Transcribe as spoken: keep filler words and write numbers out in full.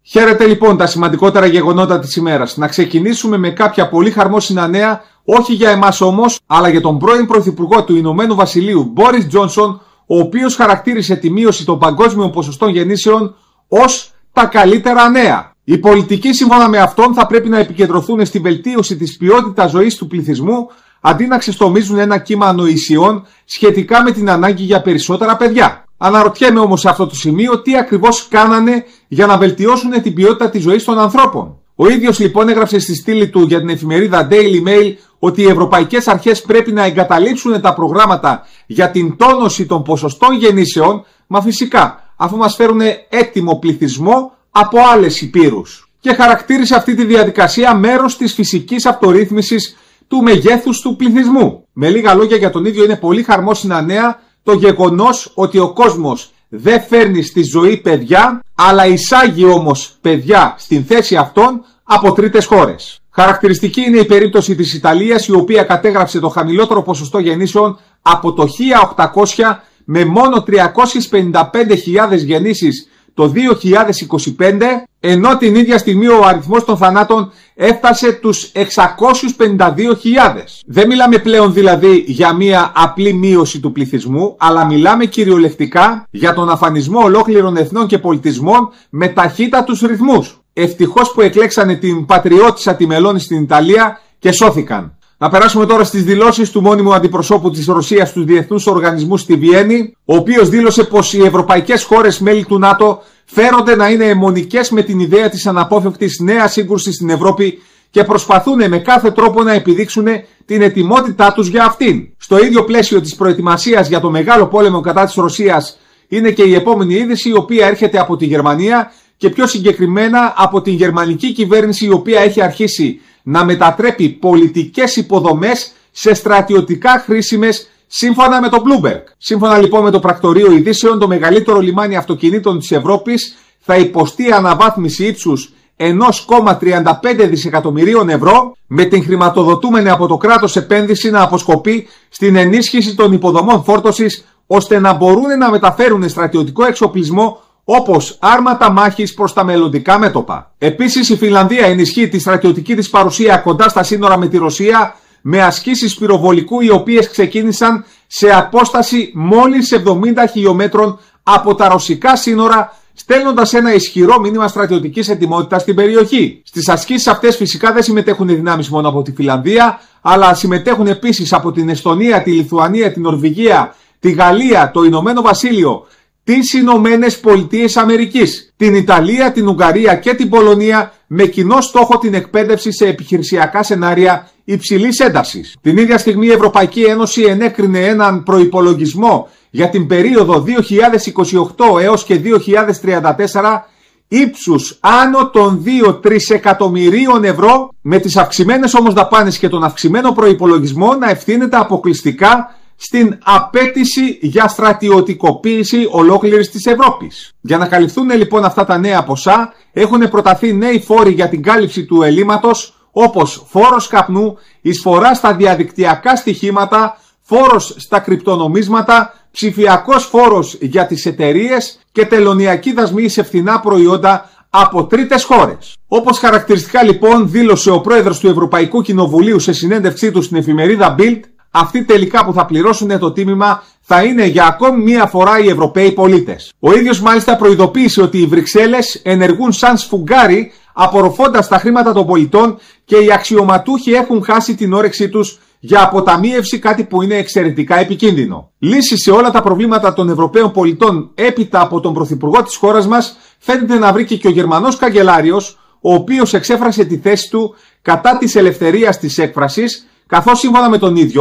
Χαίρετε λοιπόν τα σημαντικότερα γεγονότα της ημέρας. Να ξεκινήσουμε με κάποια πολύ χαρμόσυνα νέα, όχι για εμάς όμως, αλλά για τον πρώην Πρωθυπουργό του Ηνωμένου Βασιλείου, Μπόρις Τζόνσον, ο οποίος χαρακτήρισε τη μείωση των παγκόσμιων ποσοστών γεννήσεων ως τα καλύτερα νέα. Οι πολιτικοί σύμφωνα με αυτόν θα πρέπει να επικεντρωθούν στη βελτίωση της ποιότητας ζωής του πληθυσμού, αντί να ξεστομίζουν ένα κύμα ανοησιών σχετικά με την ανάγκη για περισσότερα παιδιά. Αναρωτιέμαι όμως σε αυτό το σημείο τι ακριβώς κάνανε για να βελτιώσουν την ποιότητα της ζωής των ανθρώπων. Ο ίδιος λοιπόν έγραψε στη στήλη του για την εφημερίδα Daily Mail ότι οι ευρωπαϊκές αρχές πρέπει να εγκαταλείψουν τα προγράμματα για την τόνωση των ποσοστών γεννήσεων, μα φυσικά αφού μας φέρουν έτοιμο πληθυσμό από άλλες υπήρους. Και χαρακτήρισε αυτή τη διαδικασία μέρος της φυσικής αυτορύθμισης του μεγέθους του πληθυσμού. Με λίγα λόγια, για τον ίδιο είναι πολύ χαρμόσυνα νέα το γεγονός ότι ο κόσμος δεν φέρνει στη ζωή παιδιά, αλλά εισάγει όμως παιδιά στην θέση αυτών από τρίτες χώρες. Χαρακτηριστική είναι η περίπτωση της Ιταλίας, η οποία κατέγραψε το χαμηλότερο ποσοστό γεννήσεων από το χίλια οκτακόσια με μόνο τριακόσιες πενήντα πέντε χιλιάδες γεννήσεις το δύο χιλιάδες είκοσι πέντε, ενώ την ίδια στιγμή ο αριθμός των θανάτων έφτασε τους εξακόσιες πενήντα δύο χιλιάδες. Δεν μιλάμε πλέον δηλαδή για μία απλή μείωση του πληθυσμού, αλλά μιλάμε κυριολεκτικά για τον αφανισμό ολόκληρων εθνών και πολιτισμών με ταχύτατους ρυθμούς. Ευτυχώς που εκλέξανε την πατριώτισσα τη Μελώνη στην Ιταλία και σώθηκαν. Να περάσουμε τώρα στις δηλώσεις του μόνιμου αντιπροσώπου της Ρωσίας στους διεθνούς οργανισμούς στη Βιέννη, ο οποίος δήλωσε πως οι ευρωπαϊκές χώρες μέλη του ΝΑΤΟ φέρονται να είναι αιμονικές με την ιδέα της αναπόφευκτης νέας σύγκρουσης στην Ευρώπη και προσπαθούν με κάθε τρόπο να επιδείξουν την ετοιμότητά τους για αυτήν. Στο ίδιο πλαίσιο της προετοιμασίας για το μεγάλο πόλεμο κατά της Ρωσίας είναι και η επόμενη είδηση, η οποία έρχεται από τη Γερμανία και πιο συγκεκριμένα από την γερμανική κυβέρνηση, η οποία έχει αρχίσει να μετατρέπει πολιτικές υποδομές σε στρατιωτικά χρήσιμες σύμφωνα με το Bloomberg. Σύμφωνα λοιπόν με το πρακτορείο ειδήσεων, το μεγαλύτερο λιμάνι αυτοκινήτων της Ευρώπης θα υποστεί αναβάθμιση ύψους ένα κόμμα τριάντα πέντε δισεκατομμυρίων ευρώ, με την χρηματοδοτούμενη από το κράτος επένδυση να αποσκοπεί στην ενίσχυση των υποδομών φόρτωσης, ώστε να μπορούν να μεταφέρουν στρατιωτικό εξοπλισμό όπως άρματα μάχης προς τα μελλοντικά μέτωπα. Επίσης, η Φινλανδία ενισχύει τη στρατιωτική της παρουσία κοντά στα σύνορα με τη Ρωσία με ασκήσεις πυροβολικού, οι οποίες ξεκίνησαν σε απόσταση μόλις εβδομήντα χιλιομέτρων από τα ρωσικά σύνορα, στέλνοντας ένα ισχυρό μήνυμα στρατιωτικής ετοιμότητας στην περιοχή. Στις ασκήσεις αυτές φυσικά δεν συμμετέχουν δυνάμεις μόνο από τη Φινλανδία, αλλά συμμετέχουν επίσης από την Εστονία, τη Λιθουανία, την Νορβηγία, τη Γαλλία, το Ηνωμένο Βασίλειο, τις Ηνωμένες Πολιτείες Αμερικής, την Ιταλία, την Ουγγαρία και την Πολωνία, με κοινό στόχο την εκπαίδευση σε επιχειρησιακά σενάρια υψηλής έντασης. Την ίδια στιγμή η Ευρωπαϊκή Ένωση ενέκρινε έναν προϋπολογισμό για την περίοδο δύο χιλιάδες είκοσι οκτώ έως και δύο χιλιάδες τριάντα τέσσερα ύψους άνω των δύο τρισεκατομμυρίων ευρώ, με τις αυξημένες όμως δαπάνες και τον αυξημένο προϋπολογισμό να ευθύνεται αποκλειστικά στην απέτηση για στρατιωτικοποίηση ολόκληρης της Ευρώπης. Για να καλυφθούν λοιπόν αυτά τα νέα ποσά, έχουν προταθεί νέοι φόροι για την κάλυψη του ελλείμματος, όπως φόρος καπνού, εισφορά στα διαδικτυακά στοιχήματα, φόρος στα κρυπτονομίσματα, ψηφιακός φόρος για τις εταιρείες και τελωνειακή δασμή σε φθηνά προϊόντα από τρίτες χώρες. Όπως χαρακτηριστικά λοιπόν δήλωσε ο πρόεδρος του Ευρωπαϊκού Κοινοβουλίου σε συνέντευξή του στην εφημερίδα Bild, αυτοί τελικά που θα πληρώσουν το τίμημα θα είναι για ακόμη μία φορά οι Ευρωπαίοι πολίτες. Ο ίδιος μάλιστα προειδοποίησε ότι οι Βρυξέλλες ενεργούν σαν σφουγγάρι, απορροφώντας τα χρήματα των πολιτών, και οι αξιωματούχοι έχουν χάσει την όρεξή τους για αποταμίευση, κάτι που είναι εξαιρετικά επικίνδυνο. Λύση σε όλα τα προβλήματα των Ευρωπαίων πολιτών έπειτα από τον Πρωθυπουργό της χώρας μας φαίνεται να βρήκε και ο Γερμανός καγκελάριος, ο οποίος εξέφρασε τη θέση του κατά της ελευθερίας της έκφρασης, καθώς σύμφωνα με τον ίδιο